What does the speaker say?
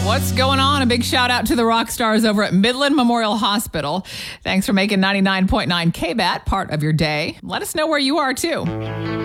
What's going on? A big shout out to the rock stars over at Midland Memorial Hospital. Thanks for making 99.9 KBAT part of your day. Let us know where you are too.